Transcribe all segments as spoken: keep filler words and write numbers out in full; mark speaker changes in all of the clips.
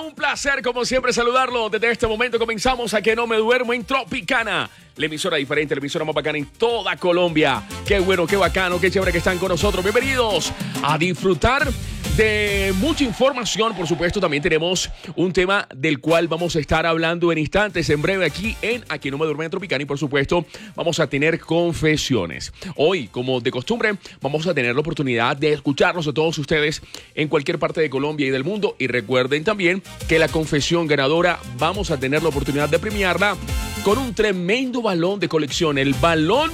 Speaker 1: un placer como siempre saludarlo. Desde este momento comenzamos a Que No Me Duermo en Tropicana, la emisora diferente, la emisora más bacana en toda Colombia. Qué bueno, qué bacano, qué chévere que están con nosotros. Bienvenidos a disfrutar de mucha información. Por supuesto, también tenemos un tema del cual vamos a estar hablando en instantes, en breve, aquí en A Que No Me Duermo en Tropicana. Y por supuesto, vamos a tener confesiones. Hoy, como de costumbre, vamos a tener la oportunidad de escucharlos a todos ustedes en cualquier parte de Colombia y del mundo. Y recuerden también que la confesión ganadora vamos a tener la oportunidad de premiarla con un tremendo balón de colección. El balón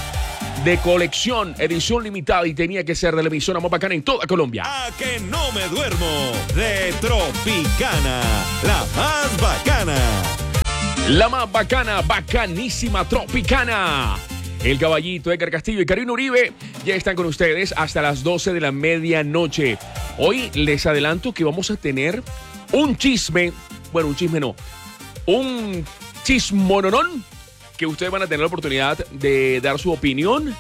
Speaker 1: de colección, edición limitada, y tenía que ser de la emisora más bacana en toda Colombia.
Speaker 2: A Que No Me Duermo de Tropicana, la más bacana.
Speaker 1: La más bacana, bacanísima Tropicana. El Caballito, Edgar Castillo y Karina Uribe ya están con ustedes hasta las doce de la medianoche. Hoy les adelanto que vamos a tener un chisme, bueno, un chisme no, un chismononón, que ustedes van a tener la oportunidad de dar su opinión,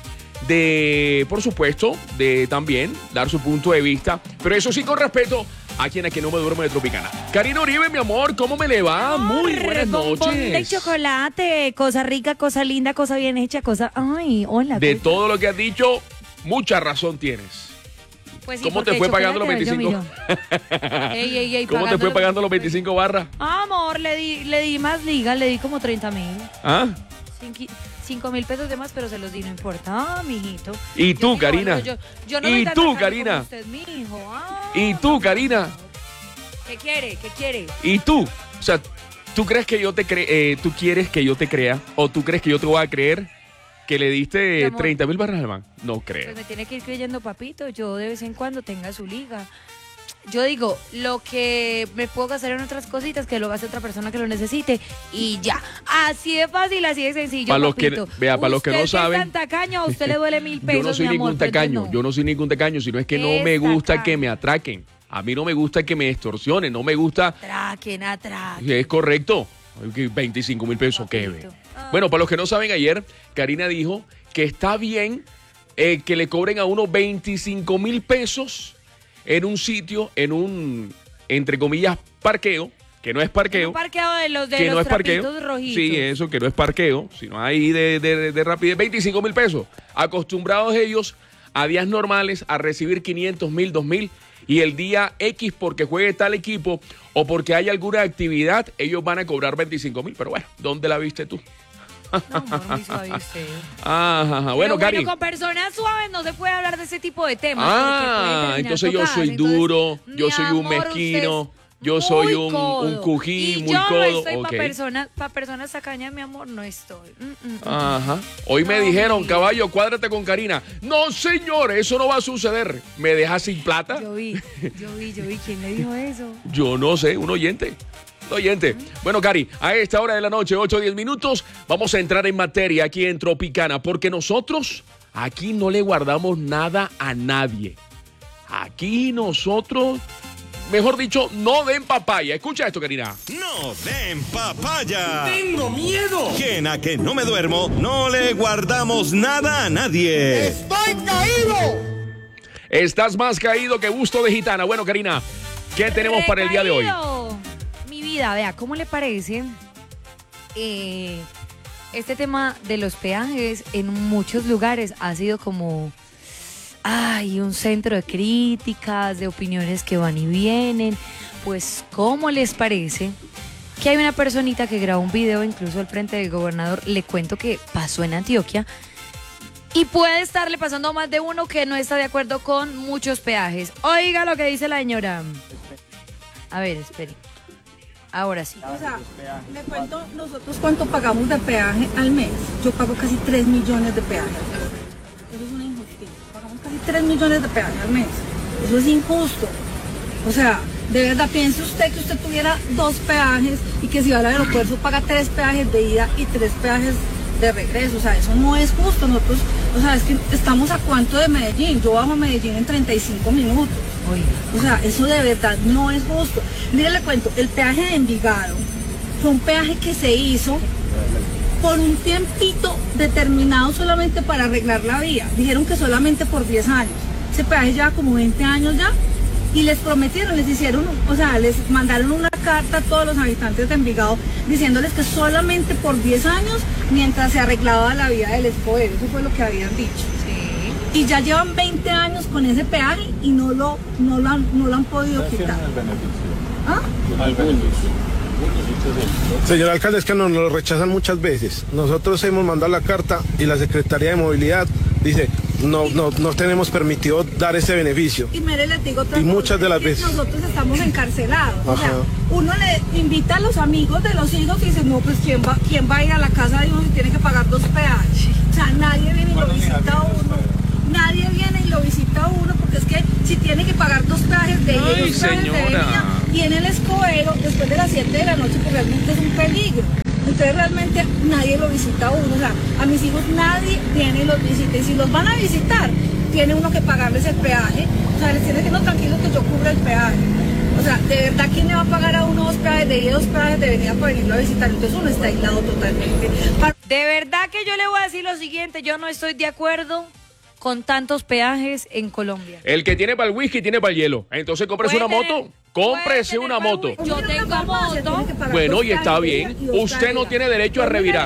Speaker 1: de, por supuesto, de también dar su punto de vista, pero eso sí con respeto a quien a que no me duermo de Tropicana. Karina Uribe, mi amor, ¿cómo me le va? Muy buenas noches.
Speaker 3: Bombón de chocolate, cosa rica, cosa linda, cosa bien hecha, cosa... Ay, hola.
Speaker 1: De todo lo que has dicho, mucha razón tienes.
Speaker 3: Pues sí,
Speaker 1: ¿Cómo te fue pagando los veinticinco?
Speaker 3: ey, ey, ey,
Speaker 1: ¿Cómo te fue pagando los veinticinco barras?
Speaker 3: Amor, le di, le di más liga, le di como treinta mil.
Speaker 1: ¿Ah?
Speaker 3: Cinco mil pesos de más, pero se los di, no importa, ah, mijito.
Speaker 1: ¿Y tú,
Speaker 3: yo,
Speaker 1: Karina?
Speaker 3: Yo, yo no
Speaker 1: ¿Y
Speaker 3: me
Speaker 1: tú, Karina?
Speaker 3: Usted, mijo. Ah,
Speaker 1: ¿Y tú, Karina?
Speaker 3: ¿Qué quiere? ¿Qué quiere?
Speaker 1: ¿Y tú? O sea, ¿tú crees que yo te cre eh, tú quieres que yo te crea? ¿O tú crees que yo te voy a creer que le diste treinta mil barras al man? No creo.
Speaker 3: Pues me tiene que ir creyendo, papito. Yo de vez en cuando tenga su liga. Yo digo, lo que me puedo gastar en otras cositas, que lo gaste otra persona que lo necesite, y ya. Así de fácil, así de sencillo,
Speaker 1: para los
Speaker 3: papito.
Speaker 1: que, vea, para los que no saben,
Speaker 3: ¿Usted es tan tacaño? ¿A usted le duele mil pesos,
Speaker 1: yo no soy
Speaker 3: mi
Speaker 1: ningún
Speaker 3: amor?
Speaker 1: tacaño,
Speaker 3: No.
Speaker 1: yo no soy ningún tacaño, sino es que no
Speaker 3: Es
Speaker 1: me gusta
Speaker 3: tacaño.
Speaker 1: que me atraquen. A mí no me gusta que me extorsionen, no me gusta...
Speaker 3: Atraquen, atraquen.
Speaker 1: Es correcto. veinticinco mil pesos, ¿qué ve?
Speaker 3: Ah.
Speaker 1: Bueno, para los que no saben, ayer Karina dijo que está bien eh, que le cobren a uno veinticinco mil pesos en un sitio, en un, entre comillas, parqueo, que no es parqueo.
Speaker 3: Un parqueo de los de
Speaker 1: que
Speaker 3: los
Speaker 1: no es parqueo.
Speaker 3: rojitos.
Speaker 1: Sí, eso, que no es parqueo, sino ahí de, de, de rapidez. veinticinco mil pesos. Acostumbrados ellos a días normales a recibir quinientos mil, dos mil, y el día X porque juegue tal equipo o porque haya alguna actividad, ellos van a cobrar veinticinco mil. Pero bueno, ¿dónde la viste tú?
Speaker 3: No, amor, muy suave usted.
Speaker 1: Ajá, ajá. Bueno, Cari.
Speaker 3: Bueno, con personas suaves no se puede hablar de ese tipo de temas.
Speaker 1: Ah, entonces yo soy duro, yo soy un mezquino, yo soy un, un cují,
Speaker 3: y
Speaker 1: muy
Speaker 3: yo
Speaker 1: codo.
Speaker 3: no estoy
Speaker 1: Okay.
Speaker 3: para personas, para personas tacañas, mi amor, no estoy. Mm, mm, mm.
Speaker 1: Ajá. Hoy me
Speaker 3: No,
Speaker 1: dijeron,
Speaker 3: mi-
Speaker 1: caballo, cuádrate con Karina. No, señor, eso no va a suceder. ¿Me dejas sin plata?
Speaker 3: Yo vi, yo vi, yo vi. ¿Quién le dijo eso?
Speaker 1: Yo no sé, un oyente. Un oyente. Bueno, Cari, a esta hora de la noche, ocho o diez minutos, vamos a entrar en materia aquí en Tropicana, porque nosotros aquí no le guardamos nada a nadie. Aquí nosotros, mejor dicho, no den papaya. Escucha esto, Karina.
Speaker 2: No den papaya.
Speaker 4: ¡Tengo miedo!
Speaker 2: Que en A Que No Me Duermo no le guardamos nada a nadie.
Speaker 4: ¡Estoy caído!
Speaker 1: Estás más caído que busto de gitana. Bueno, Karina, ¿qué tenemos para el día de hoy?
Speaker 3: Recaído. Mi vida, vea, ¿cómo le parece eh, este tema de los peajes? En muchos lugares ha sido como, ay, un centro de críticas, de opiniones que van y vienen. Pues, ¿cómo les parece que hay una personita que grabó un video incluso al frente del gobernador? Le cuento que pasó en Antioquia. Y puede estarle pasando a más de uno que no está de acuerdo con muchos peajes. Oiga lo que dice la señora. A ver, espere. Ahora sí.
Speaker 5: O sea, le cuento nosotros cuánto pagamos de peaje al mes. Yo pago casi tres millones de peaje al mes. Eso es una injusticia. Pagamos casi tres millones de peaje al mes. Eso es injusto. O sea, de verdad, piense usted que usted tuviera dos peajes y que si va al aeropuerto paga tres peajes de ida y tres peajes de regreso. O sea, eso no es justo. Nosotros, o sea, es que estamos a cuánto de Medellín. Yo bajo a Medellín en treinta y cinco minutos.
Speaker 3: Oiga.
Speaker 5: O sea, eso de verdad no es justo. Mire, le cuento, el peaje de Envigado fue un peaje que se hizo por un tiempito determinado solamente para arreglar la vía. Dijeron que solamente por diez años. Ese peaje lleva como veinte años ya y les prometieron, les hicieron, o sea, les mandaron una carta a todos los habitantes de Envigado diciéndoles que solamente por diez años mientras se arreglaba la vía del Escobedo, eso fue lo que habían dicho. Sí. Y ya llevan veinte años con ese peaje y no lo, no lo, han, no lo han podido quitar. El beneficio. ¿Ah? El beneficio.
Speaker 6: Señor alcalde, es que nos lo rechazan muchas veces. Nosotros hemos mandado la carta y la Secretaría de Movilidad dice, no, no, no tenemos permitido dar ese beneficio.
Speaker 5: Y mire, les digo otra
Speaker 6: y
Speaker 5: cosa,
Speaker 6: muchas de las veces
Speaker 5: nosotros estamos encarcelados.
Speaker 6: Ajá.
Speaker 5: O sea, uno le invita a los amigos de los hijos y dice, no, pues ¿quién va, quién va a ir a la casa de uno si tiene que pagar dos peajes? O sea, nadie viene y lo visita a uno. Nadie viene y lo visita a uno porque es que si tiene que pagar dos peajes de ida y dos peajes de venida, y en el Escobedo después de las siete de la noche, pues realmente es un peligro. Entonces realmente nadie lo visita a uno. O sea, a mis hijos nadie viene y los visita. Y si los van a visitar, tiene uno que pagarles el peaje. O sea, les tiene que no tranquilos que yo cubra el peaje. O sea, de verdad, ¿quién le va a pagar a uno dos peajes de ida y dos peajes de venida para venirlo a visitar? Entonces uno está aislado totalmente. Para...
Speaker 3: De verdad que yo le voy a decir lo siguiente, yo no estoy de acuerdo con tantos peajes en Colombia.
Speaker 1: El que tiene para el whisky tiene para el hielo. Entonces cómprese una moto. Cómprese una moto.
Speaker 3: Yo tengo moto.
Speaker 1: Bueno, y está bien. Usted no tiene derecho a revirar.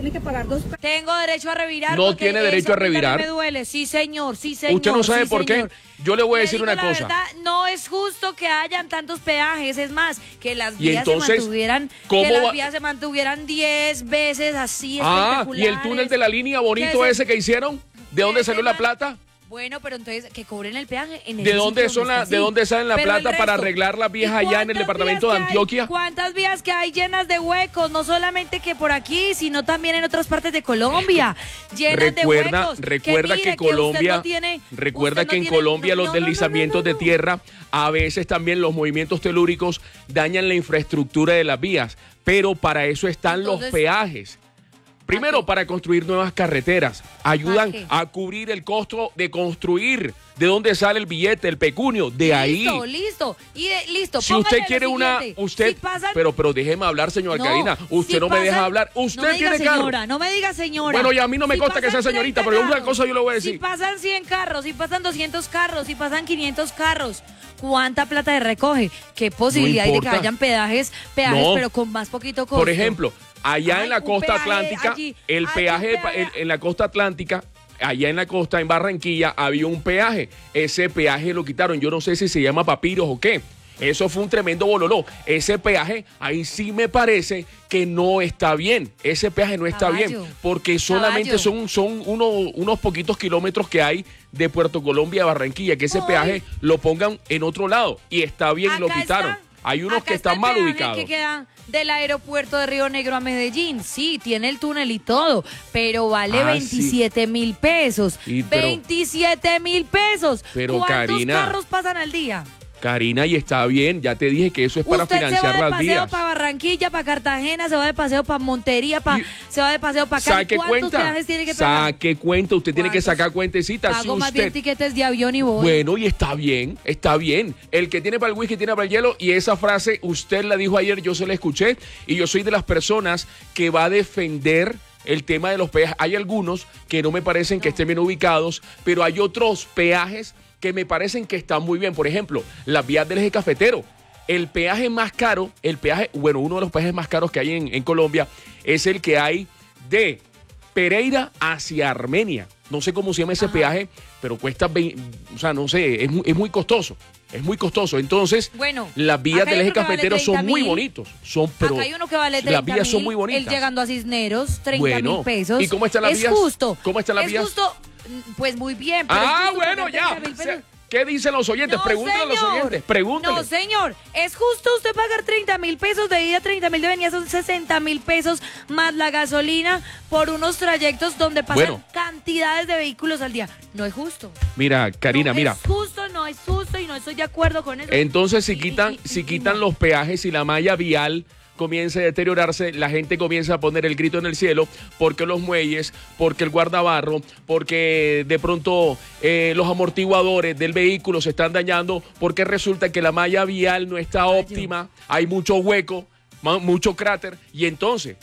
Speaker 3: Tengo derecho a revirar.
Speaker 1: No tiene derecho a revirar.
Speaker 3: Me duele. Sí, señor. Sí, señor.
Speaker 1: Usted no sabe
Speaker 3: sí,
Speaker 1: por
Speaker 3: señor.
Speaker 1: qué. Yo le voy a
Speaker 3: Le
Speaker 1: decir
Speaker 3: digo
Speaker 1: una
Speaker 3: la
Speaker 1: cosa.
Speaker 3: verdad, no es justo que hayan tantos peajes. Es más, que las vías
Speaker 1: entonces,
Speaker 3: se mantuvieran,
Speaker 1: ¿cómo
Speaker 3: que las
Speaker 1: va?
Speaker 3: vías se mantuvieran diez veces así.
Speaker 1: Ah, y el túnel de la línea bonito
Speaker 3: que
Speaker 1: ese que hicieron. ¿De dónde salió la plata?
Speaker 3: Bueno, pero entonces que cobren el peaje en el
Speaker 1: ¿De dónde
Speaker 3: sitio
Speaker 1: son
Speaker 3: donde
Speaker 1: la,
Speaker 3: está,
Speaker 1: de
Speaker 3: sí.
Speaker 1: dónde salen la
Speaker 3: Pero
Speaker 1: plata
Speaker 3: el
Speaker 1: para
Speaker 3: resto,
Speaker 1: arreglar las vías
Speaker 3: ¿y
Speaker 1: allá en el
Speaker 3: cuántas
Speaker 1: departamento de
Speaker 3: vías que
Speaker 1: Antioquia?
Speaker 3: hay? ¿Cuántas vías que hay llenas de huecos? No solamente que por aquí, sino también en otras partes de Colombia, llenas
Speaker 1: recuerda,
Speaker 3: de huecos.
Speaker 1: Recuerda
Speaker 3: que,
Speaker 1: que,
Speaker 3: mire,
Speaker 1: Colombia,
Speaker 3: que no tiene,
Speaker 1: recuerda
Speaker 3: no
Speaker 1: que en
Speaker 3: tiene,
Speaker 1: Colombia
Speaker 3: no,
Speaker 1: los
Speaker 3: no, no,
Speaker 1: deslizamientos
Speaker 3: no, no, no,
Speaker 1: de tierra, a veces también los movimientos telúricos dañan la infraestructura de las vías, pero para eso están
Speaker 3: Entonces,
Speaker 1: los peajes. Primero, para construir nuevas carreteras, ayudan a cubrir el costo de construir. ¿De dónde sale el billete, el pecunio? De ahí.
Speaker 3: Listo, listo. Y de, listo.
Speaker 1: Si usted
Speaker 3: Póngale
Speaker 1: quiere
Speaker 3: lo
Speaker 1: una,
Speaker 3: siguiente.
Speaker 1: usted,
Speaker 3: Si pasan,
Speaker 1: pero, pero déjeme hablar, señora
Speaker 3: no,
Speaker 1: Karina. Usted
Speaker 3: si
Speaker 1: no me
Speaker 3: pasan,
Speaker 1: deja hablar. Usted
Speaker 3: no me diga
Speaker 1: tiene carro.
Speaker 3: señora, no me diga señora.
Speaker 1: Bueno, y a mí no me
Speaker 3: si
Speaker 1: consta que sea señorita, pero una cosa yo le voy a decir.
Speaker 3: Si pasan cien carros, si pasan doscientos carros, si pasan quinientos carros, ¿cuánta plata recoge? ¿Qué posibilidad
Speaker 1: No
Speaker 3: hay de que
Speaker 1: importa.
Speaker 3: hayan peajes, peajes
Speaker 1: No.
Speaker 3: pero con más poquito costo?
Speaker 1: Por ejemplo, allá
Speaker 3: Ay,
Speaker 1: en la
Speaker 3: un
Speaker 1: costa
Speaker 3: peaje
Speaker 1: atlántica,
Speaker 3: allí,
Speaker 1: el
Speaker 3: hay
Speaker 1: peaje,
Speaker 3: un
Speaker 1: de pa-
Speaker 3: peaje.
Speaker 1: en, en la costa atlántica, allá en la costa, en Barranquilla, había un peaje. Ese peaje lo quitaron. Yo no sé si se llama papiros o qué. Eso fue un tremendo bololó. Ese peaje, ahí sí me parece que no está bien. Ese peaje no está
Speaker 3: Caballo.
Speaker 1: bien. Porque solamente
Speaker 3: Caballo.
Speaker 1: son, son uno- unos poquitos kilómetros que hay de Puerto Colombia a Barranquilla. Que ese
Speaker 3: Ay.
Speaker 1: peaje lo pongan en otro lado. Y está bien, lo
Speaker 3: Acá
Speaker 1: quitaron.
Speaker 3: está-
Speaker 1: Hay unos
Speaker 3: acá
Speaker 1: que
Speaker 3: está
Speaker 1: están
Speaker 3: el
Speaker 1: mal
Speaker 3: peaje
Speaker 1: ubicados.
Speaker 3: que queda del aeropuerto de Río Negro a Medellín. Sí, tiene el túnel y todo, pero vale
Speaker 1: Ah,
Speaker 3: veintisiete mil pesos.
Speaker 1: Y pero-
Speaker 3: veintisiete mil pesos.
Speaker 1: Pero,
Speaker 3: ¿Cuántos
Speaker 1: Karina,
Speaker 3: carros pasan al día?
Speaker 1: Karina, y está bien, ya te dije que eso es para
Speaker 3: Usted se va
Speaker 1: financiar
Speaker 3: de
Speaker 1: las
Speaker 3: paseo
Speaker 1: vías.
Speaker 3: para Barranquilla, para Cartagena, se va de paseo para Montería, pa-
Speaker 1: Y-
Speaker 3: se va de paseo para Cali.
Speaker 1: Saque
Speaker 3: ¿Cuántos
Speaker 1: cuenta,
Speaker 3: peajes tiene que pagar?
Speaker 1: saque cuenta, usted tiene que
Speaker 3: ¿Cuántos?
Speaker 1: sacar cuentecita. Si
Speaker 3: Pago más bien
Speaker 1: usted,
Speaker 3: tiquetes de avión y voy.
Speaker 1: bueno, y está bien, está bien. El que tiene para el whisky tiene para el hielo, y esa frase usted la dijo ayer, yo se la escuché, y yo soy de las personas que va a defender el tema de los peajes. Hay algunos que no me parecen que estén bien ubicados, pero hay otros peajes que me parecen que están muy bien. Por ejemplo, las vías del eje cafetero. El peaje más caro, el peaje, bueno, uno de los peajes más caros que hay en, en Colombia es el que hay de Pereira hacia Armenia. No sé cómo se llama ese
Speaker 3: Ajá.
Speaker 1: peaje, pero cuesta, veinte, o sea, no sé, es muy, es muy costoso. Es muy costoso. Entonces,
Speaker 3: Bueno,
Speaker 1: las vías
Speaker 3: acá hay
Speaker 1: del eje
Speaker 3: uno que vale
Speaker 1: cafetero son
Speaker 3: treinta
Speaker 1: muy
Speaker 3: mil.
Speaker 1: bonitos. Son, pero
Speaker 3: Acá hay uno que vale
Speaker 1: las
Speaker 3: treinta
Speaker 1: vías son
Speaker 3: mil,
Speaker 1: muy bonitas.
Speaker 3: Él llegando a Cisneros, treinta
Speaker 1: Bueno,
Speaker 3: mil pesos.
Speaker 1: ¿y cómo están las
Speaker 3: es
Speaker 1: vías?
Speaker 3: justo.
Speaker 1: ¿Cómo están las
Speaker 3: es
Speaker 1: vías?
Speaker 3: justo, pues muy bien. Pero
Speaker 1: Ah,
Speaker 3: es justo
Speaker 1: bueno,
Speaker 3: pagar
Speaker 1: ya.
Speaker 3: treinta mil pesos.
Speaker 1: Se- ¿Qué dicen los oyentes?
Speaker 3: No,
Speaker 1: Pregúntenle a los
Speaker 3: señor.
Speaker 1: oyentes. Pregúntenle.
Speaker 3: No, señor. Es justo usted pagar treinta mil pesos de ida, treinta mil de venida, son sesenta mil pesos más la gasolina por unos trayectos donde pasan
Speaker 1: Bueno.
Speaker 3: cantidades de vehículos al día. No es justo.
Speaker 1: Mira, Karina,
Speaker 3: no
Speaker 1: mira.
Speaker 3: Es justo, no es justo y no estoy de acuerdo con eso.
Speaker 1: Entonces, si
Speaker 3: Y-
Speaker 1: quitan,
Speaker 3: y- y-
Speaker 1: si
Speaker 3: y
Speaker 1: quitan
Speaker 3: no.
Speaker 1: los peajes y la malla vial comienza a deteriorarse, la gente comienza a poner el grito en el cielo porque los muelles, porque el guardabarro, porque de pronto eh, los amortiguadores del vehículo se están dañando, porque resulta que la malla vial no está óptima, hay mucho hueco, ma- mucho cráter, y entonces,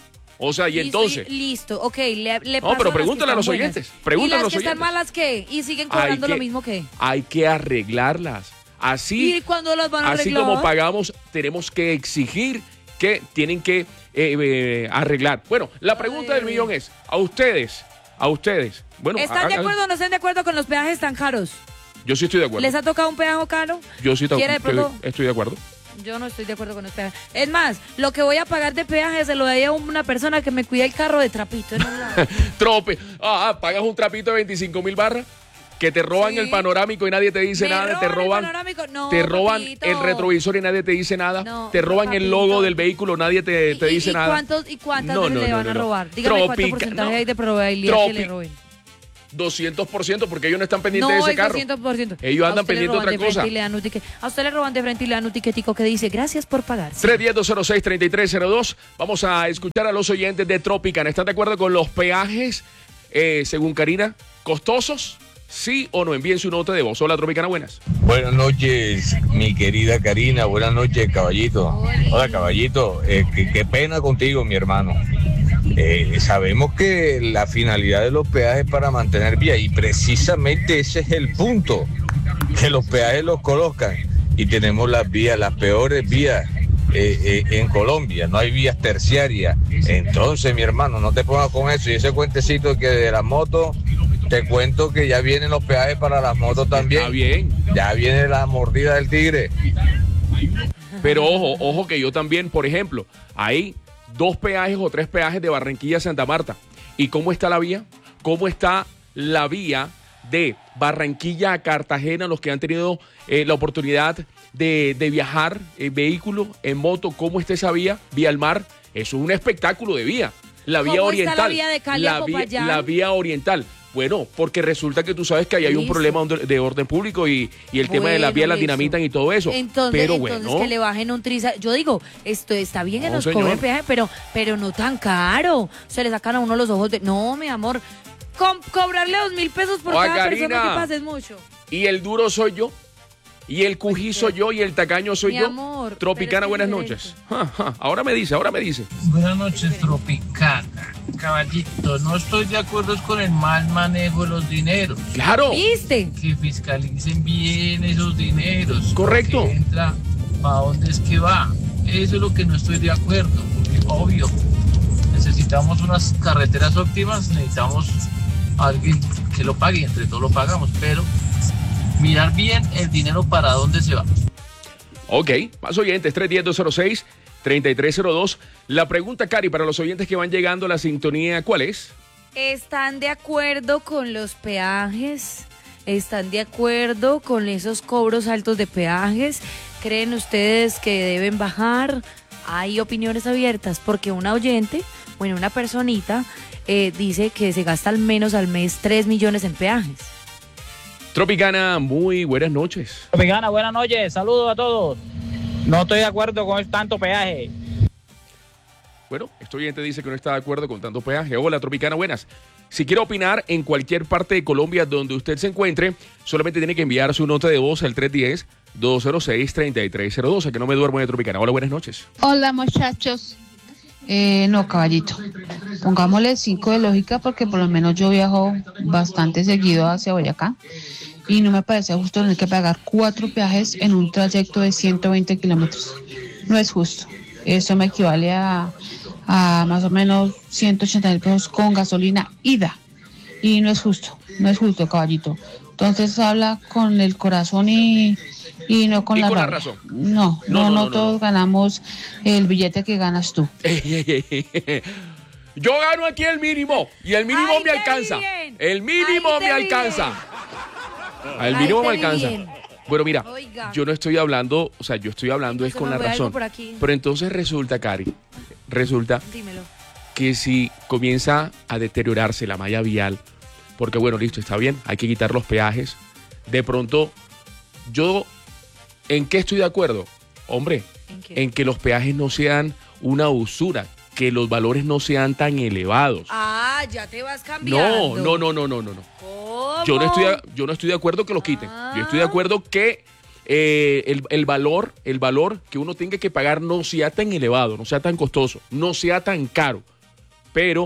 Speaker 1: o sea, y
Speaker 3: Listo,
Speaker 1: entonces...
Speaker 3: y- listo, ok, le, le
Speaker 1: No,
Speaker 3: paso
Speaker 1: pero
Speaker 3: las que
Speaker 1: pregúntale a
Speaker 3: están
Speaker 1: los
Speaker 3: buenas.
Speaker 1: oyentes, pregúntale
Speaker 3: ¿Y
Speaker 1: a
Speaker 3: las
Speaker 1: los
Speaker 3: que están
Speaker 1: oyentes.
Speaker 3: malas qué? ¿Y siguen
Speaker 1: Hay
Speaker 3: cobrando
Speaker 1: que-
Speaker 3: lo mismo que?
Speaker 1: Hay que arreglarlas. Así,
Speaker 3: ¿Y cuándo las van a
Speaker 1: así
Speaker 3: arreglar?
Speaker 1: como pagamos, tenemos que exigir que tienen que eh, eh, arreglar. Bueno, la pregunta del millón es, a ustedes, a ustedes, bueno,
Speaker 3: ¿Están de
Speaker 1: hagan-
Speaker 3: acuerdo o no están de acuerdo con los peajes tan caros?
Speaker 1: yo sí estoy de acuerdo.
Speaker 3: ¿Les ha tocado un peaje caro?
Speaker 1: Yo sí
Speaker 3: ¿Quiere de
Speaker 1: estoy,
Speaker 3: pronto?
Speaker 1: estoy de acuerdo.
Speaker 3: Yo no estoy de acuerdo con los peajes. Es más, lo que voy a pagar de peaje se lo doy a una persona que me cuida el carro de trapito. En un lado.
Speaker 1: Trope. Ah, ah, pagas un trapito de veinticinco mil barras que te roban
Speaker 3: Sí.
Speaker 1: el panorámico y nadie te dice
Speaker 3: ¿Me
Speaker 1: nada. Te
Speaker 3: roban el
Speaker 1: roban,
Speaker 3: panorámico? No,
Speaker 1: te roban
Speaker 3: papito.
Speaker 1: el retrovisor y nadie te dice nada.
Speaker 3: No,
Speaker 1: te roban el logo
Speaker 3: papito.
Speaker 1: del vehículo, nadie te, te
Speaker 3: ¿Y-
Speaker 1: dice
Speaker 3: y
Speaker 1: nada.
Speaker 3: cuántos- ¿Y cuántas
Speaker 1: No,
Speaker 3: veces
Speaker 1: no,
Speaker 3: le
Speaker 1: no,
Speaker 3: van
Speaker 1: no,
Speaker 3: a
Speaker 1: no.
Speaker 3: robar? Dígame cuánto
Speaker 1: Tropica-
Speaker 3: porcentaje
Speaker 1: no.
Speaker 3: hay de probabilidad que le
Speaker 1: Tropi-
Speaker 3: roben.
Speaker 1: doscientos por ciento porque ellos no están pendientes
Speaker 3: No,
Speaker 1: de ese
Speaker 3: hay
Speaker 1: carro.
Speaker 3: doscientos por ciento.
Speaker 1: Ellos
Speaker 3: A
Speaker 1: andan
Speaker 3: usted le
Speaker 1: pendientes de
Speaker 3: roban
Speaker 1: otra
Speaker 3: frente
Speaker 1: cosa.
Speaker 3: y le dan un ticket. A usted le roban de frente y le dan un tiquetico que dice gracias por pagar.
Speaker 1: tres uno cero, dos cero seis, tres tres cero dos. Vamos a escuchar a los oyentes de Tropicana. ¿Están de acuerdo con los peajes, eh, según Karina, costosos? ¿Sí o no? Envíen su nota de voz. Hola, Tropicana, buenas.
Speaker 7: Buenas noches, mi querida Karina. Buenas noches, caballito. Hola, caballito. Eh, qué, qué pena contigo, mi hermano. Eh, sabemos que la finalidad de los peajes es para mantener vía y precisamente ese es el punto, que los peajes los colocan y tenemos las vías, las peores vías eh, eh, en Colombia, no hay vías terciarias. Entonces, mi hermano, no te pongas con eso y ese cuentecito que de la moto, te cuento que ya vienen los peajes para las motos también.
Speaker 1: Está bien.
Speaker 7: Ya viene la mordida del tigre.
Speaker 1: Pero ojo, ojo que yo también, por ejemplo, hay dos peajes o tres peajes de Barranquilla a Santa Marta. ¿Y cómo está la vía? ¿Cómo está la vía de Barranquilla a Cartagena, los que han tenido eh, la oportunidad de, de viajar en vehículo, en moto? ¿Cómo está esa vía? Vía al mar. Eso es un espectáculo de vía. La vía
Speaker 3: ¿Cómo
Speaker 1: oriental.
Speaker 3: está la vía de Cali a
Speaker 1: la vía,
Speaker 3: Popayán?
Speaker 1: la vía oriental. Bueno, porque resulta que tú sabes que ahí hay un
Speaker 3: Listo.
Speaker 1: problema de orden público y, y el tema de la
Speaker 3: Bueno,
Speaker 1: vía las
Speaker 3: listo.
Speaker 1: dinamitan y todo eso.
Speaker 3: Entonces,
Speaker 1: pero
Speaker 3: entonces
Speaker 1: bueno,
Speaker 3: que le bajen un triza. Yo digo, esto está bien que
Speaker 1: No,
Speaker 3: nos
Speaker 1: señor.
Speaker 3: cobren peaje, pero, pero no tan caro. Se le sacan a uno los ojos de. No, mi amor. Com- cobrarle dos mil pesos por
Speaker 1: Oiga,
Speaker 3: cada
Speaker 1: Karina.
Speaker 3: persona que pasa es mucho.
Speaker 1: y el duro soy yo, y el cují soy yo, y el tacaño soy
Speaker 3: Mi
Speaker 1: yo.
Speaker 3: amor,
Speaker 1: Tropicana,
Speaker 3: pero es
Speaker 1: buenas
Speaker 3: diferente.
Speaker 1: noches. Ja, ja, ahora me dice, ahora me dice.
Speaker 8: Buenas noches, Tropicana. Caballito, no estoy de acuerdo con el mal manejo de los dineros.
Speaker 1: Claro,
Speaker 3: ¿Viste?
Speaker 8: Que fiscalicen bien esos dineros.
Speaker 1: Correcto.
Speaker 8: Lo que entra, ¿para dónde es que va? Eso es lo que no estoy de acuerdo. Porque, obvio, necesitamos unas carreteras óptimas, necesitamos a alguien que lo pague, entre todos lo pagamos, pero mirar bien el dinero para dónde se va.
Speaker 1: ok, más oyentes, tres uno cero, dos cero seis, tres tres cero dos. La pregunta, Cari, para los oyentes que van llegando a la sintonía, ¿cuál es?
Speaker 3: ¿Están de acuerdo con los peajes? ¿Están de acuerdo con esos cobros altos de peajes? ¿Creen ustedes que deben bajar? Hay opiniones abiertas porque una oyente, bueno, una personita, eh, dice que se gasta al menos al mes tres millones en peajes.
Speaker 1: Tropicana, muy buenas noches.
Speaker 9: Tropicana, buenas noches, saludos a todos. No estoy de acuerdo con tanto peaje.
Speaker 1: Bueno, este oyente dice que no está de acuerdo con tanto peaje. Hola, Tropicana, buenas. Si quiere opinar en cualquier parte de Colombia donde usted se encuentre, solamente tiene que enviar su nota de voz al tres uno cero, dos cero seis, tres tres cero dos, a que no me duermo de Tropicana. Hola, buenas noches.
Speaker 10: Hola muchachos. Eh, no, caballito. Pongámosle cinco de lógica porque por lo menos yo viajo bastante seguido hacia Boyacá y no me parece justo tener que pagar cuatro peajes en un trayecto de ciento veinte kilómetros. No es justo. Eso me equivale a, a más o menos ciento ochenta mil pesos con gasolina ida. Y no es justo, no es justo, caballito. Entonces habla con el corazón y, y no con
Speaker 1: Y
Speaker 10: la
Speaker 1: con la
Speaker 10: rabia.
Speaker 1: razón.
Speaker 10: No,
Speaker 1: No, no,
Speaker 10: no, no,
Speaker 1: no, no,
Speaker 10: todos
Speaker 1: no.
Speaker 10: ganamos el billete que ganas tú.
Speaker 1: Yo gano aquí el mínimo y el mínimo
Speaker 3: Ay,
Speaker 1: me
Speaker 3: te
Speaker 1: alcanza.
Speaker 3: vi bien.
Speaker 1: El mínimo
Speaker 3: Ay, te
Speaker 1: me
Speaker 3: vi
Speaker 1: alcanza. El
Speaker 3: Ay,
Speaker 1: mínimo
Speaker 3: te
Speaker 1: me
Speaker 3: vi
Speaker 1: alcanza.
Speaker 3: bien.
Speaker 1: Bueno, mira,
Speaker 3: Oiga.
Speaker 1: yo no estoy hablando, o sea, yo estoy hablando es
Speaker 3: Se
Speaker 1: con
Speaker 3: me
Speaker 1: la
Speaker 3: fue algo
Speaker 1: razón.
Speaker 3: por aquí.
Speaker 1: Pero entonces resulta, Cari, resulta
Speaker 3: Dímelo.
Speaker 1: que si comienza a deteriorarse la malla vial, porque bueno, listo, está bien, hay que quitar los peajes. De pronto, yo, ¿en qué estoy de acuerdo? Hombre,
Speaker 3: ¿En qué?
Speaker 1: en que los peajes no sean una usura, que los valores no sean tan elevados.
Speaker 3: Ah, ya te vas cambiando.
Speaker 1: No, no, no, no, no, no, no.
Speaker 3: ¿Cómo?
Speaker 1: Yo no estoy, de- yo no estoy de acuerdo que los quiten.
Speaker 3: Ah.
Speaker 1: Yo estoy de acuerdo que eh, el, el valor, el valor que uno tenga que pagar no sea tan elevado, no sea tan costoso, no sea tan caro. Pero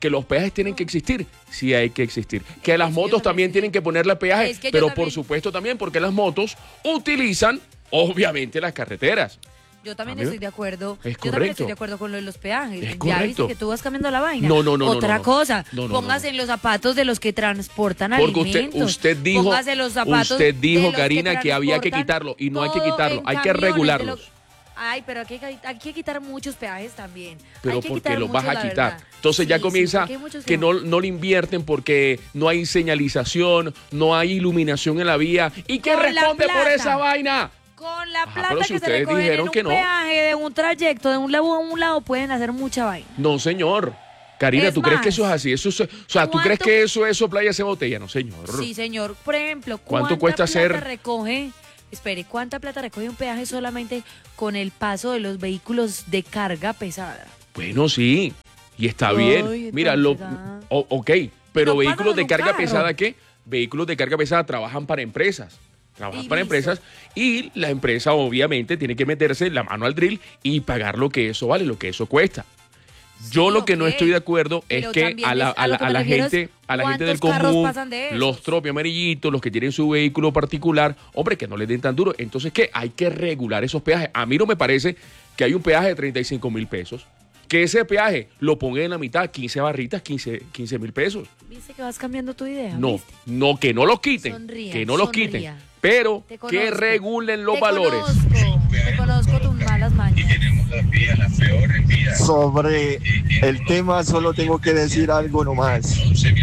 Speaker 1: que los peajes tienen que existir, sí hay que existir. Que las motos también tienen que ponerle peaje,
Speaker 3: Es que yo
Speaker 1: pero
Speaker 3: también-
Speaker 1: por supuesto también porque las motos utilizan, obviamente, las carreteras.
Speaker 3: Yo también
Speaker 1: A mí-
Speaker 3: estoy de acuerdo.
Speaker 1: Es
Speaker 3: Yo también
Speaker 1: correcto.
Speaker 3: estoy de acuerdo con lo de los peajes.
Speaker 1: Es
Speaker 3: Ya
Speaker 1: correcto.
Speaker 3: viste que tú vas cambiando la vaina.
Speaker 1: No, no, no, no,
Speaker 3: Otra
Speaker 1: no, no.
Speaker 3: cosa,
Speaker 1: No, no,
Speaker 3: póngase
Speaker 1: no.
Speaker 3: en los zapatos de los que transportan
Speaker 1: Porque usted,
Speaker 3: alimentos.
Speaker 1: usted dijo,
Speaker 3: Póngase en los zapatos
Speaker 1: usted
Speaker 3: de
Speaker 1: dijo,
Speaker 3: los que
Speaker 1: Karina, que había que
Speaker 3: transportan
Speaker 1: quitarlo y no hay que
Speaker 3: todo
Speaker 1: quitarlo,
Speaker 3: en
Speaker 1: hay que
Speaker 3: camiones de
Speaker 1: regularlos.
Speaker 3: los- Ay, pero aquí hay, que- hay que quitar muchos peajes también.
Speaker 1: Pero
Speaker 3: Hay que
Speaker 1: porque
Speaker 3: quitar
Speaker 1: los vas
Speaker 3: muchos,
Speaker 1: a
Speaker 3: la
Speaker 1: quitar.
Speaker 3: verdad.
Speaker 1: Entonces ya
Speaker 3: Sí, sí,
Speaker 1: comienza
Speaker 3: porque hay muchos
Speaker 1: que no, no le invierten porque no hay señalización, no hay iluminación en la vía. ¿Y quién
Speaker 3: Con la
Speaker 1: responde por
Speaker 3: plata.
Speaker 1: esa vaina?
Speaker 3: Con la
Speaker 1: Ajá,
Speaker 3: plata
Speaker 1: pero si
Speaker 3: que se
Speaker 1: ustedes
Speaker 3: recogen
Speaker 1: dijeron
Speaker 3: en un
Speaker 1: que no.
Speaker 3: peaje de un trayecto de un lado a un lado pueden hacer mucha vaina.
Speaker 1: No, señor. Karina,
Speaker 3: Es
Speaker 1: ¿tú crees que
Speaker 3: más,
Speaker 1: eso es así? Eso es- o sea, ¿tú
Speaker 3: ¿cuánto-
Speaker 1: crees que eso es soplar y hacer botella? No, señor.
Speaker 3: Sí, señor. Por ejemplo,
Speaker 1: ¿Cuánto
Speaker 3: ¿cuánta
Speaker 1: cuesta
Speaker 3: plata
Speaker 1: hacer-
Speaker 3: recoge? Espere, ¿cuánta plata recoge un peaje solamente con el paso de los vehículos de carga pesada?
Speaker 1: Bueno, sí. Y está
Speaker 3: Ay,
Speaker 1: bien. Mira, lo,
Speaker 3: entonces,
Speaker 1: o- ok, pero
Speaker 3: No
Speaker 1: vehículos
Speaker 3: pasan
Speaker 1: de
Speaker 3: un
Speaker 1: carga
Speaker 3: carro.
Speaker 1: pesada, ¿qué? Vehículos de carga pesada trabajan para empresas. Trabajan
Speaker 3: Y
Speaker 1: para
Speaker 3: listo.
Speaker 1: empresas y la empresa obviamente tiene que meterse la mano al drill y pagar lo que eso vale, lo que eso cuesta. Yo
Speaker 3: Sí,
Speaker 1: lo que no
Speaker 3: ok.
Speaker 1: estoy de acuerdo es
Speaker 3: Pero
Speaker 1: que
Speaker 3: también
Speaker 1: a la,
Speaker 3: es- a
Speaker 1: a la-
Speaker 3: lo que
Speaker 1: a
Speaker 3: me
Speaker 1: la
Speaker 3: refiero es
Speaker 1: gente, a la gente del
Speaker 3: ¿cuántos carros
Speaker 1: común,
Speaker 3: pasan de esos?
Speaker 1: los tropi amarillitos, los que tienen su vehículo particular, hombre, que no les den tan duro. Entonces, ¿qué? Hay que regular esos peajes. A mí no me parece que hay un peaje de treinta y cinco mil pesos. Que ese peaje lo ponga en la mitad, quince barritas, quince mil pesos.
Speaker 3: ¿Viste que vas cambiando tu idea?
Speaker 1: No,
Speaker 3: ¿Viste?
Speaker 1: no, que no los quiten.
Speaker 3: Sonría,
Speaker 1: que no los
Speaker 3: sonría.
Speaker 1: quiten. Pero
Speaker 3: Te
Speaker 1: que
Speaker 3: conozco.
Speaker 1: regulen los
Speaker 3: Te
Speaker 1: valores.
Speaker 3: Conozco, te conozco tus malas mañas.
Speaker 11: Sobre el tema solo tengo que decir algo nomás.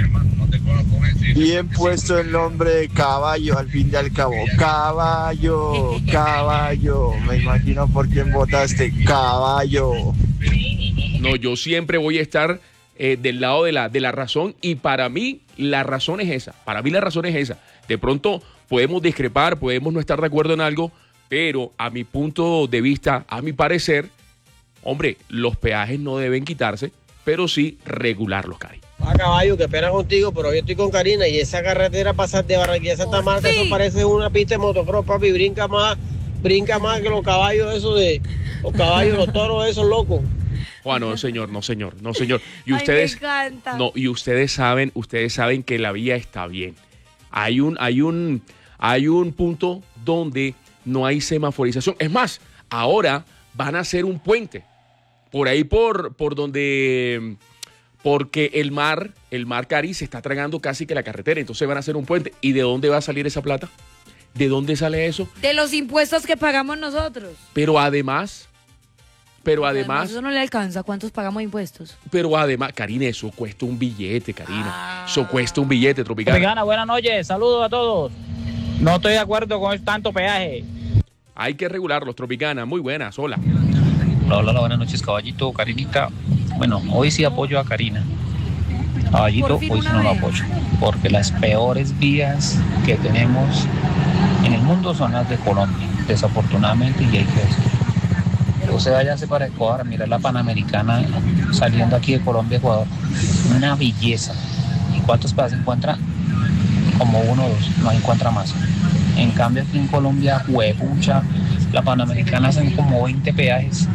Speaker 11: Bien puesto el nombre de caballo al fin y al cabo. Caballo, caballo. Me imagino por quién votaste. Caballo.
Speaker 1: No, yo siempre voy a estar eh, del lado de la, de la razón y para mí la razón es esa. Para mí la razón es esa. De pronto podemos discrepar, podemos no estar de acuerdo en algo, pero a mi punto de vista, a mi parecer, hombre, los peajes no deben quitarse, pero sí regularlos, Cari.
Speaker 12: A caballo, que pena contigo, pero yo estoy con Karina y esa carretera pasar de Barranquilla a Santa Marta, eso parece una pista de motocross, papi, brinca más, brinca más que los caballos esos de, los caballos, los toros esos locos.
Speaker 1: Juan, no, señor, no, señor, no, señor. Y
Speaker 3: Ay,
Speaker 1: ustedes,
Speaker 3: me encanta.
Speaker 1: no, y ustedes saben, ustedes saben que la vía está bien. Hay un, hay un, hay un punto donde no hay semaforización. Es más, ahora van a hacer un puente por ahí por, por donde, porque el mar, el mar Cari se está tragando casi que la carretera. Entonces van a hacer un puente. ¿Y de dónde va a salir esa plata? ¿De dónde sale eso?
Speaker 3: De los impuestos que pagamos nosotros.
Speaker 1: Pero además, pero además,
Speaker 3: Eso no le alcanza. ¿Cuántos pagamos de impuestos?
Speaker 1: pero además, Karina, eso cuesta un billete, Karina.
Speaker 3: Ah.
Speaker 1: Eso cuesta un billete, Tropicana.
Speaker 9: Tropicana, buenas noches, saludos a todos. No estoy de acuerdo con tanto peaje.
Speaker 1: Hay que regularlos, Tropicana. Muy buenas, hola.
Speaker 13: Hola, hola, buenas noches, caballito, Karinita. Bueno, hoy sí apoyo a Karina. Caballito,
Speaker 3: Por fin
Speaker 13: hoy sí
Speaker 3: una
Speaker 13: no lo
Speaker 3: vez.
Speaker 13: apoyo. Porque las peores vías que tenemos en el mundo son las de Colombia, desafortunadamente, y hay que decirlo. Usted váyase para Ecuador a mirar la Panamericana saliendo aquí de Colombia a Ecuador. Una belleza. ¿Y cuántos peajes se encuentra? Como uno o dos, no encuentra más. En cambio aquí en Colombia, huepucha, la Panamericana hacen como veinte peajes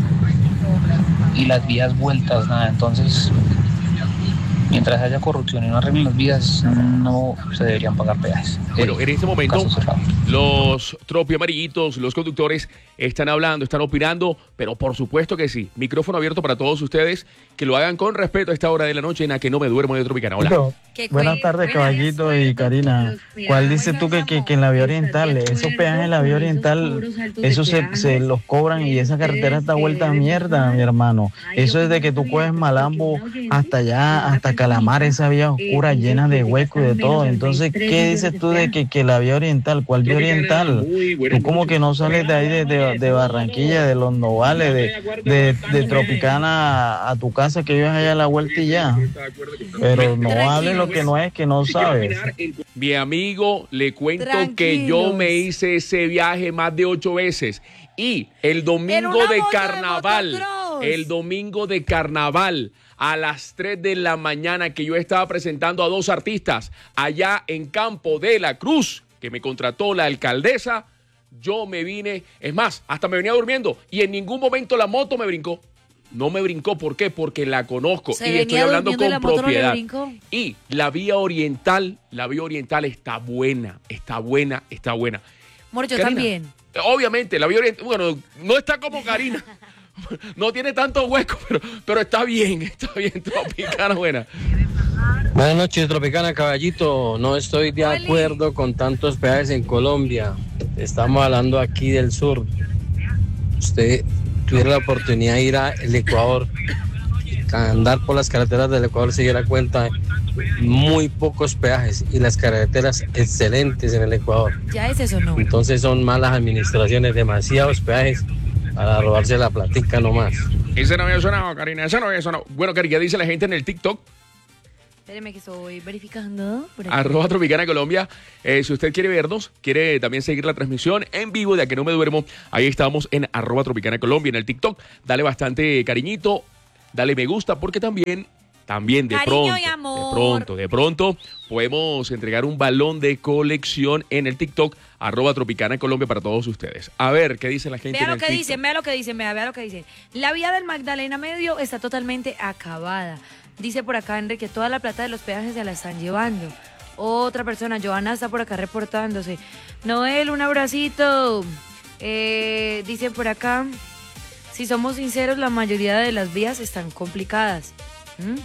Speaker 13: y las vías vueltas, nada. Entonces, mientras haya corrupción y no arreglen las vías, no se deberían pagar peajes.
Speaker 1: Bueno, en este momento,
Speaker 13: Caso cerrado.
Speaker 1: los tropi amarillitos, los conductores están hablando, están opinando, pero por supuesto que sí. Micrófono abierto para todos ustedes, que lo hagan con respeto a esta hora de la noche en la que no me duermo de Tropicana. Hola.
Speaker 14: Buenas tardes, caballito y Karina. ¿Cuál dices tú que, que, que en la vía oriental, esos peajes en la vía oriental, eso se, se los cobran y esa carretera está vuelta a mierda, mi hermano? Eso es de que tú coges Malambo hasta allá, hasta Calamar, esa vía oscura llena de huecos y de todo. Entonces, ¿qué dices tú de que, que la vía oriental? ¿Cuál vía oriental? Tú como que no sales de ahí de, de, de Barranquilla, de Los Novales, de, de, de Tropicana a, a tu casa que vives allá a la vuelta y ya. Pero no hables lo que no es, que no sabes.
Speaker 1: Mi amigo, le cuento
Speaker 3: Tranquilos.
Speaker 1: que yo me hice ese viaje más de ocho veces. Y el
Speaker 3: En
Speaker 1: domingo
Speaker 3: una
Speaker 1: de
Speaker 3: moto de
Speaker 1: carnaval,
Speaker 3: motocross.
Speaker 1: el domingo de carnaval, a las tres de la mañana, que yo estaba presentando a dos artistas allá en Campo de la Cruz, que me contrató la alcaldesa, yo me vine, es más, hasta me venía durmiendo y en ningún momento la moto me brincó. no me brincó. ¿Por qué? Porque la conozco
Speaker 3: Se
Speaker 1: y estoy
Speaker 3: venía
Speaker 1: hablando
Speaker 3: durmiendo y
Speaker 1: con
Speaker 3: la moto no le
Speaker 1: propiedad.
Speaker 3: brincó.
Speaker 1: Y la vía oriental, la vía oriental está buena, está buena, está buena.
Speaker 3: Amor, yo
Speaker 1: Karina,
Speaker 3: también.
Speaker 1: Obviamente, la vía oriental, bueno, no está como Karina. No tiene tanto hueco, pero, pero está bien, está bien, Tropicana buena.
Speaker 12: Buenas noches, Tropicana Caballito. No estoy de
Speaker 3: Oli.
Speaker 12: acuerdo con tantos peajes en Colombia. Estamos hablando aquí del sur. Usted tuviera la oportunidad de ir al Ecuador, andar por las carreteras del Ecuador, se diera cuenta, muy pocos peajes y las carreteras excelentes en el Ecuador.
Speaker 3: ¿Ya es eso o no?
Speaker 12: Entonces son malas administraciones, demasiados peajes para robarse la platica nomás.
Speaker 1: Ese no había sonado, Karina, ese no había sonado. Bueno, Karina, dice la gente en el TikTok,
Speaker 3: Espéreme que estoy verificando. por aquí.
Speaker 1: arroba Tropicana Colombia. Eh, si usted quiere vernos, quiere también seguir la transmisión en vivo de A Que No Me Duermo, ahí estamos en arroba Tropicana Colombia en el TikTok. Dale bastante cariñito, dale me gusta, porque también, también de
Speaker 3: Cariño
Speaker 1: pronto,
Speaker 3: y amor.
Speaker 1: de pronto, de pronto, podemos entregar un balón de colección en el TikTok, arroba Tropicana Colombia para todos ustedes. A ver, ¿qué dice la gente
Speaker 3: Vea
Speaker 1: en
Speaker 3: lo
Speaker 1: el
Speaker 3: que
Speaker 1: TikTok?
Speaker 3: dicen, vea lo que dicen, vea, vea lo que dicen. La vía del Magdalena Medio está totalmente acabada. Dice por acá Enrique, toda la plata de los peajes se la están llevando. Otra persona, Joana, está por acá reportándose. Noel, un abracito. Eh, dicen por acá, si somos sinceros, la mayoría de las vías están complicadas. ¿Mm?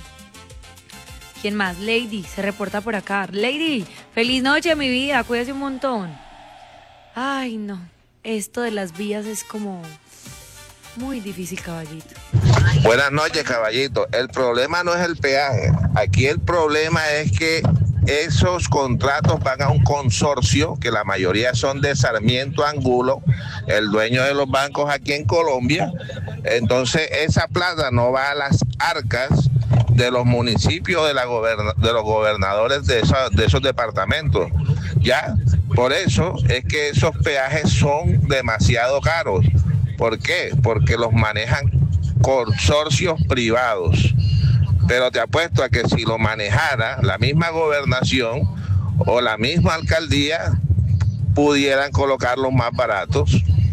Speaker 3: ¿Quién más? Lady, se reporta por acá. Lady, feliz noche, mi vida, cuídese un montón. Ay, no, esto de las vías es como muy difícil, caballito.
Speaker 15: Buenas noches, caballito. El problema no es el peaje. Aquí el problema es que esos contratos van a un consorcio, que la mayoría son de Sarmiento Angulo, el dueño de los bancos aquí en Colombia. Entonces, esa plata no va a las arcas de los municipios, de, la goberna- de los gobernadores de, esa- de esos departamentos. ¿Ya? Por eso es que esos peajes son demasiado caros. ¿Por qué? Porque los manejan consorcios privados. Pero te apuesto a que si lo manejara la misma gobernación o la misma alcaldía, pudieran colocarlos más baratos.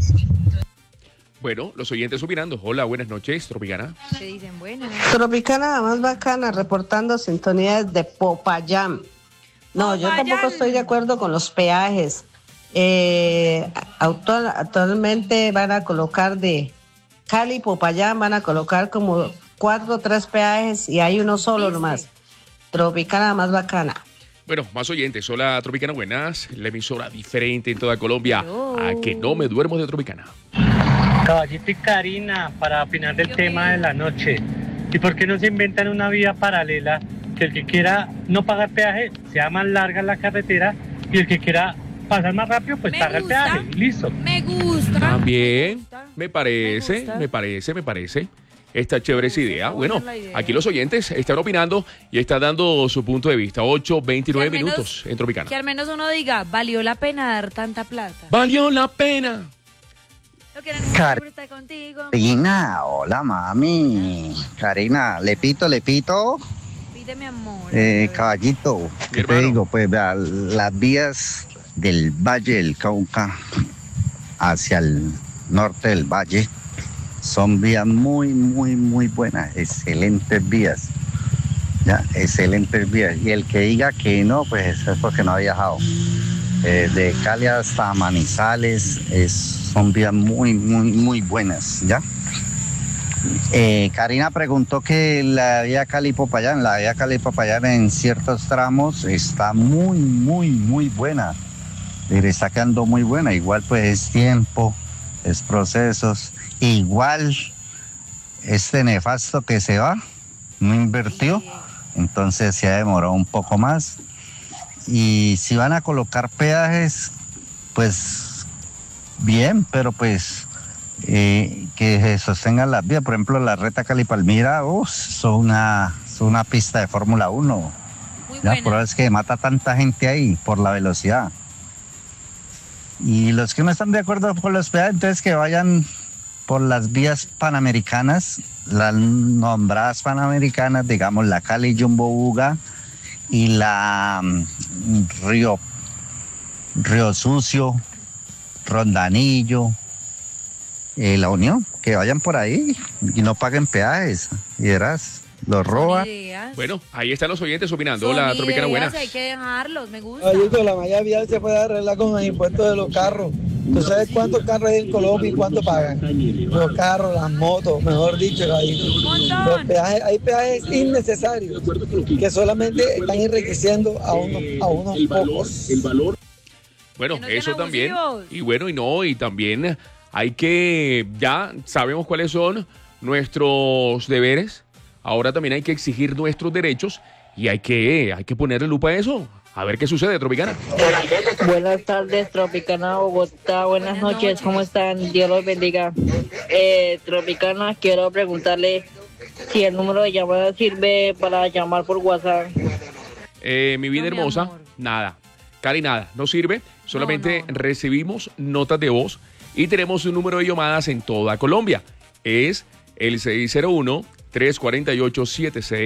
Speaker 1: Bueno, los oyentes opinando. Hola, buenas noches, Tropicana.
Speaker 3: ¿Qué dicen? Bueno.
Speaker 16: Tropicana, la más bacana, reportando sintonías de Popayán. No, yo
Speaker 3: Popayán.
Speaker 16: tampoco estoy de acuerdo con los peajes. Eh, actual- actualmente van a colocar de Cali, Popayán, van a colocar como cuatro o tres peajes y hay uno solo nomás. Tropicana, la más bacana.
Speaker 1: Bueno, más oyentes. Hola, Tropicana, buenas. La emisora diferente en toda Colombia. A Que No Me Duermo de Tropicana.
Speaker 17: Caballito y Karina, para opinar del tema de la noche. ¿Y por qué no se inventan una vía paralela que el que quiera no pagar peaje sea más larga la carretera y el que quiera pasar más rápido pues
Speaker 3: Me
Speaker 17: paga
Speaker 3: gusta.
Speaker 17: el peaje y listo?
Speaker 3: Me gusta.
Speaker 1: También, me parece,
Speaker 3: Me gusta.
Speaker 1: me parece, me parece. Esta chévere esa idea.
Speaker 3: buena
Speaker 1: Bueno,
Speaker 3: la idea.
Speaker 1: aquí los oyentes están opinando y están dando su punto de vista. ocho veintinueve
Speaker 3: Que al menos-
Speaker 1: minutos en Tropicana.
Speaker 3: Que al menos uno diga, valió la pena dar tanta plata.
Speaker 1: Valió la pena.
Speaker 3: Lo que era
Speaker 18: Car-
Speaker 3: siempre estar contigo.
Speaker 18: Karina, hola mami. Karina, Lepito, Lepito.
Speaker 3: Pídeme amor.
Speaker 18: Eh, caballito, ¿qué te digo? Pues vea, las vías del Valle del Cauca hacia el norte del valle son vías muy, muy, muy buenas, excelentes vías. Ya, excelentes vías. Y el que diga que no, pues eso es porque no ha viajado. Eh, de Cali hasta Manizales es, son vías muy, muy, muy buenas, ¿ya? Eh, Karina preguntó que la vía Cali-Popayán, la vía Cali-Popayán en ciertos tramos está muy, muy, muy buena. Pero está quedando muy buena. Igual pues es tiempo, es procesos. Igual este nefasto que se va, no invirtió, entonces se ha demorado un poco más. Y si van a colocar peajes, pues bien, pero pues eh, que se sostengan las vías. Por ejemplo, la Reta Cali-Palmira, uh, son una, son una pista de Fórmula uno. Ya, por eso es que mata tanta gente ahí por la velocidad. Y los que no están de acuerdo con los peajes, entonces que vayan por las vías panamericanas, las nombradas panamericanas, digamos la Cali Jumbo Buga y la um, Río, Río Sucio, Rondanillo, eh, la Unión, que vayan por ahí y no paguen peajes. Y verás, los roban.
Speaker 1: Bueno, ahí están los oyentes opinando. Hola, Tropicana, buenas.
Speaker 3: Hay que dejarlos, me gusta.
Speaker 19: Caballito, la malla vial se puede arreglar con los impuestos de los carros. ¿Tú sabes cuántos carros hay en Colombia y cuánto pagan? Los carros, las motos, mejor dicho, caballito. Los peajes, hay peajes innecesarios que solamente están enriqueciendo a unos, a unos pocos.
Speaker 1: Bueno, eso también. Y bueno, y no, y también hay que, ya sabemos cuáles son nuestros deberes. Ahora también hay que exigir nuestros derechos y hay que, hay que ponerle lupa a eso. A ver qué sucede, Tropicana.
Speaker 20: Buenas tardes, Tropicana Bogotá. Buenas noches, ¿cómo están? Dios los bendiga. Eh, Tropicana, quiero preguntarle si el número de llamada sirve para llamar por WhatsApp.
Speaker 1: Eh, mi vida hermosa, nada. Cari, nada, no sirve. Solamente no, no, no. recibimos notas de voz y tenemos un número de llamadas en toda Colombia. Es el seis cero uno, tres cuatro ocho, siete seis.